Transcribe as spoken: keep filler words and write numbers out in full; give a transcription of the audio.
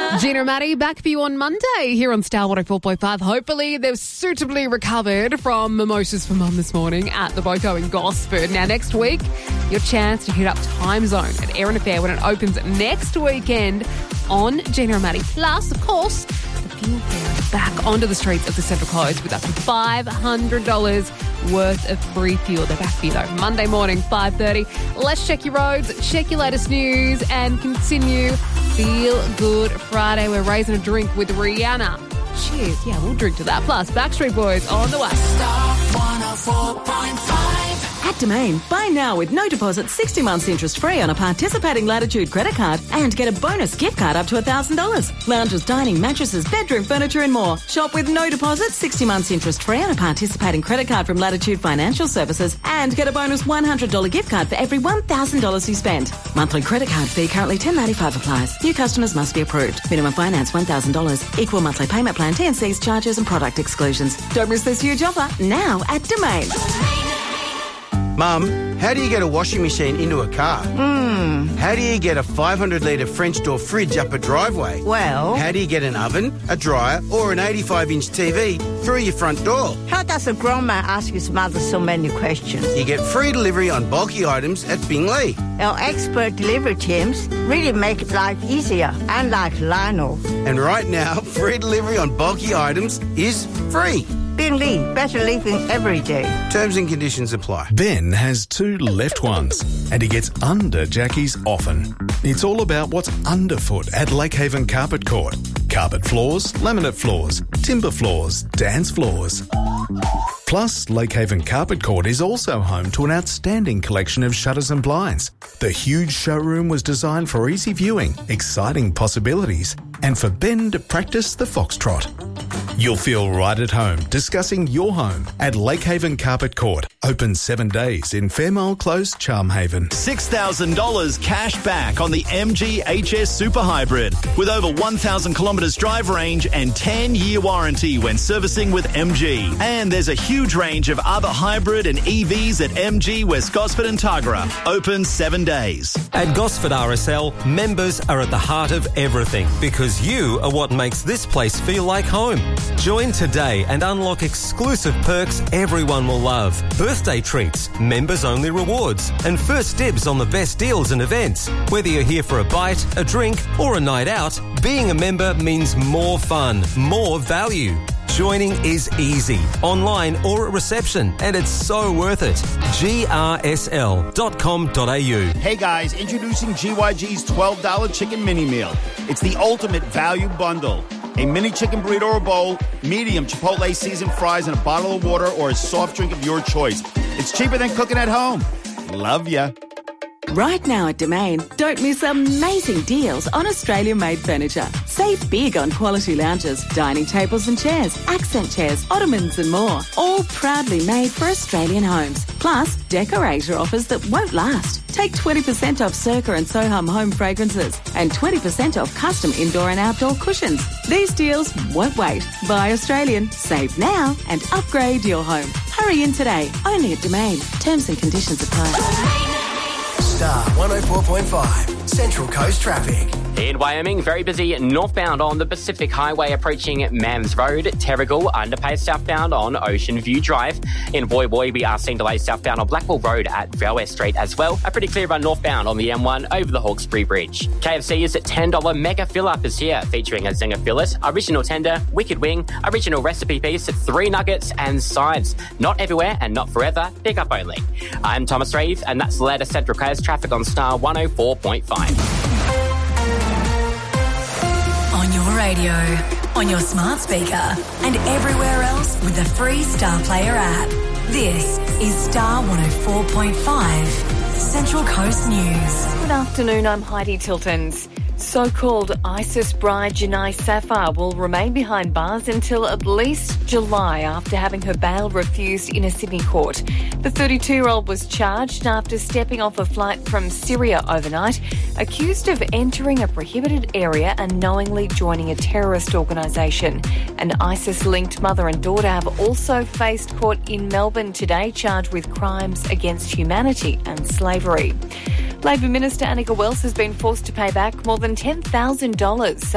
Gina and Maddie back for you on Monday here on Star one oh four point five. Hopefully they've suitably recovered from Mimosas for Mum this morning at the Boco in Gosford. Now next week, your chance to hit up Time Zone at Erin Affair when it opens next weekend on Gina and Maddie. Plus, of course, the Fuel Fair back onto the streets of the Central Coast with up to five hundred dollars worth of free fuel. They're back for you though. Monday morning, five thirty. Let's check your roads, check your latest news and continue Feel Good Friday. We're raising a drink with Rihanna. Cheers. Yeah, we'll drink to that. Plus, Backstreet Boys on the way. Star one oh four point five. At Domain, buy now with no deposit, sixty months interest free on a participating Latitude credit card and get a bonus gift card up to one thousand dollars. Lounges, dining, mattresses, bedroom furniture and more. Shop with no deposit, sixty months interest free on a participating credit card from Latitude Financial Services and get a bonus one hundred dollars gift card for every one thousand dollars you spend. Monthly credit card fee currently ten dollars ninety-five applies. New customers must be approved. Minimum finance one thousand dollars. Equal monthly payment plan, T and C's, charges and product exclusions. Don't miss this huge offer now at Domain. Mum, how do you get a washing machine into a car? Hmm. How do you get a five hundred litre French door fridge up a driveway? Well... How do you get an oven, a dryer or an eighty-five inch T V through your front door? How does a grown man ask his mother so many questions? You get free delivery on bulky items at Bingley. Our expert delivery teams really make life easier, unlike Lionel. And right now, free delivery on bulky items is free. Bingley, better living every day. Terms and conditions apply. Ben has two left ones and he gets under Jackie's often. It's all about what's underfoot at Lakehaven Carpet Court. Carpet floors, laminate floors, timber floors, dance floors. Plus, Lakehaven Carpet Court is also home to an outstanding collection of shutters and blinds. The huge showroom was designed for easy viewing, exciting possibilities, and for Ben to practice the foxtrot. You'll feel right at home discussing your home at Lakehaven Carpet Court. Open seven days in Fairmile Close, Charmhaven. six thousand dollars cash back on the M G H S Super Hybrid with over one thousand kilometres drive range and ten year warranty when servicing with M G. And there's a huge range of other hybrid and E Vs at M G West Gosford and Tuggerah. Open seven days. At Gosford R S L, members are at the heart of everything because you are what makes this place feel like home. Join today and unlock exclusive perks everyone will love. Birthday treats, members-only rewards, and first dibs on the best deals and events. Whether you're here for a bite, a drink, or a night out, being a member means more fun, more value. Joining is easy, online or at reception, and it's so worth it. G R S L dot com dot a u. Hey guys, introducing G Y G's twelve dollars chicken mini meal. It's the ultimate value bundle. A mini chicken burrito or bowl, medium Chipotle seasoned fries, and a bottle of water or a soft drink of your choice. It's cheaper than cooking at home. Love ya. Right now at Domain, don't miss amazing deals on Australian-made furniture. Save big on quality lounges, dining tables and chairs, accent chairs, ottomans and more. All proudly made for Australian homes. Plus, decorator offers that won't last. Take twenty percent off Circa and Soham home fragrances and twenty percent off custom indoor and outdoor cushions. These deals won't wait. Buy Australian, save now and upgrade your home. Hurry in today, only at Domain. Terms and conditions apply. Star one oh four point five, Central Coast Traffic. In Wyoming, very busy northbound on the Pacific Highway approaching Mams Road, Terrigal, underpass southbound on Ocean View Drive. In Boy Boy, we are seeing delays southbound on Blackwell Road at Railway Street as well. A pretty clear run northbound on the M one over the Hawkesbury Bridge. K F C's ten dollars mega fill-up is here, featuring a Zinger fillet, original tender, wicked wing, original recipe piece, three nuggets and sides. Not everywhere and not forever, pick up only. I'm Thomas Reeve, and that's the latest Central Coast traffic on Star one oh four point five. On your radio, on your smart speaker, and everywhere else with the free Star Player app. This is Star one oh four point five, Central Coast News. Good afternoon, I'm Heidi Tiltons. So-called ISIS bride Janai Safar will remain behind bars until at least July after having her bail refused in a Sydney court. The thirty-two-year-old was charged after stepping off a flight from Syria overnight, accused of entering a prohibited area and knowingly joining a terrorist organisation. An ISIS-linked mother and daughter have also faced court in Melbourne today, charged with crimes against humanity and slavery. Labor Minister Annika Wells has been forced to pay back more than ten thousand dollars